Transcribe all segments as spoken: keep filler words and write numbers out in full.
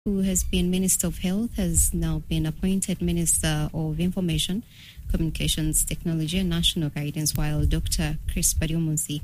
who has been Minister of Health, has now been appointed Minister of Information, Communications, Technology and National Guidance, while Doctor Chris Baryomunsi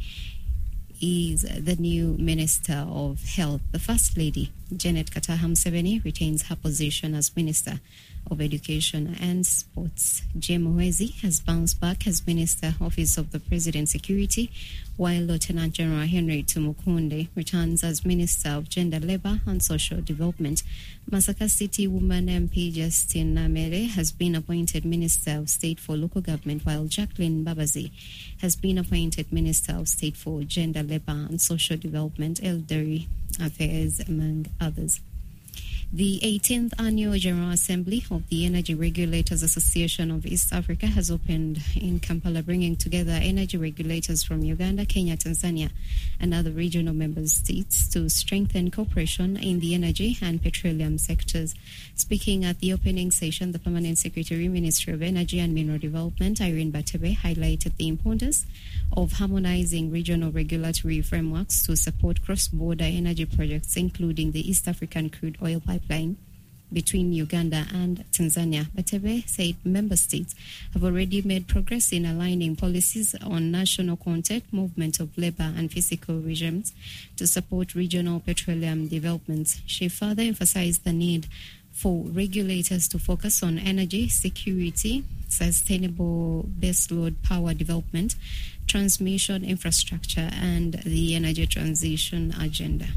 is the new Minister of Health. The First Lady, Janet Kataha Museveni, retains her position as Minister of Education and Sports. Jay Muhwezi has bounced back as Minister, Office of the President Security, while Lieutenant General Henry Tumukunde returns as Minister of Gender, Labour and Social Development. Masaka City woman M P Justin Namere has been appointed Minister of State for Local Government, while Jacqueline Babazi has been appointed Minister of State for Gender, Labour and Social Development, Elderly Affairs, among others. The eighteenth Annual General Assembly of the Energy Regulators Association of East Africa has opened in Kampala, bringing together energy regulators from Uganda, Kenya, Tanzania, and other regional member states to strengthen cooperation in the energy and petroleum sectors. Speaking at the opening session, the Permanent Secretary, Ministry of Energy and Mineral Development, Irene Batebe, highlighted the importance of harmonizing regional regulatory frameworks to support cross-border energy projects, including the East African crude oil pipeline pipeline between Uganda and Tanzania. Batebe said member states have already made progress in aligning policies on national content, movement of labor and physical regimes to support regional petroleum developments. She further emphasized the need for regulators to focus on energy security, sustainable baseload power development, transmission infrastructure, and the energy transition agenda.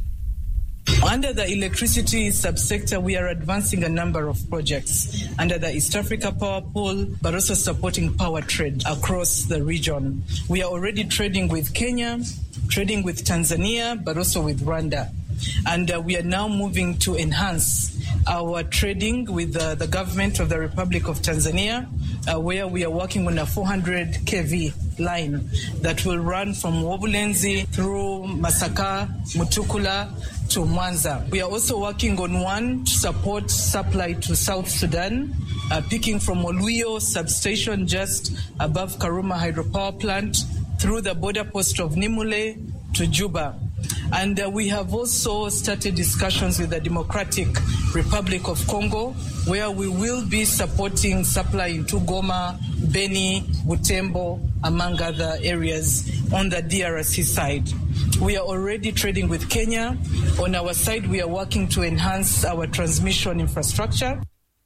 Under the electricity subsector, we are advancing a number of projects under the East Africa Power Pool, but also supporting power trade across the region. We are already trading with Kenya, trading with Tanzania, but also with Rwanda. And uh, we are now moving to enhance our trading with uh, the government of the Republic of Tanzania, uh, where we are working on a four hundred K V line that will run from Wobulenzi through Masaka, Mutukula, to Mwanza. We are also working on one to support supply to South Sudan, uh, picking from Oluyo substation just above Karuma hydropower plant through the border post of Nimule to Juba. And uh, we have also started discussions with the Democratic Republic of Congo, where we will be supporting supply into Goma, Beni, Butembo, among other areas on the D R C side. We are already trading with Kenya. On our side, we are working to enhance our transmission infrastructure.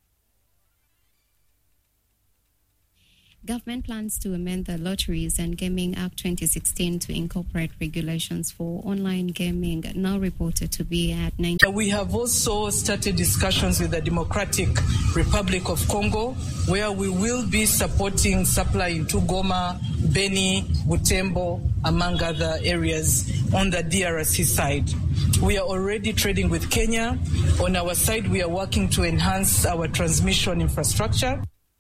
Government plans to amend the Lotteries and Gaming Act twenty sixteen to incorporate regulations for online gaming, now reported to be at ninety. We have also started discussions with the Democratic Republic of Congo, where we will be supporting supply into Goma, Beni, Butembo, among other areas on the D R C side. We are already trading with Kenya. On our side, we are working to enhance our transmission infrastructure.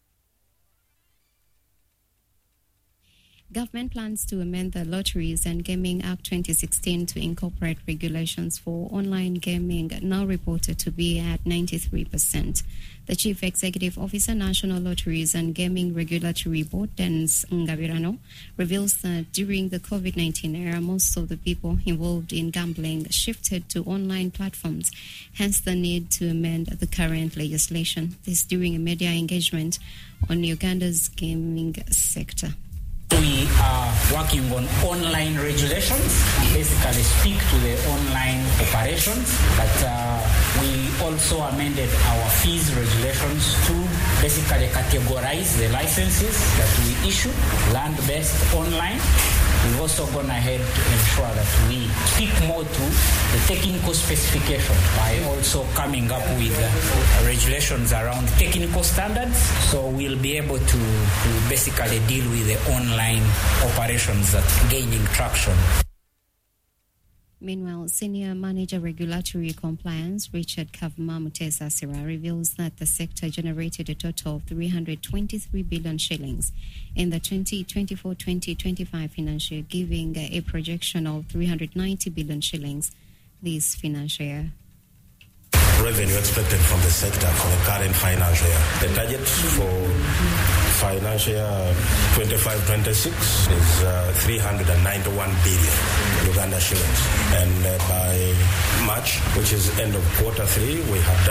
Government plans to amend the Lotteries and Gaming Act twenty sixteen to incorporate regulations for online gaming, now reported to be at ninety-three percent. The Chief Executive Officer, National Lotteries and Gaming Regulatory Board, Dennis Ngabirano, reveals that during the COVID nineteen era, most of the people involved in gambling shifted to online platforms, hence the need to amend the current legislation. This during a media engagement on Uganda's gaming sector. We are working on online regulations, basically speak to the online operations, but uh, we also amended our fees regulations to basically categorize the licenses that we issue, land-based online. We've also gone ahead to ensure that we speak more to the technical specification by also coming up with uh, regulations around technical standards. So we'll be able to, to basically deal with the online operations that are gaining traction. Meanwhile, Senior Manager Regulatory Compliance Richard Kavuma Mutesa Sira reveals that the sector generated a total of three hundred twenty-three billion shillings in the twenty twenty-four twenty twenty-five financial year, giving a projection of three hundred ninety billion shillings this financial year. Revenue expected from the sector for the current financial year. The target for financial year twenty-five twenty-six is uh, three hundred ninety-one billion Uganda shillings. And uh, by March, which is end of quarter three, we have done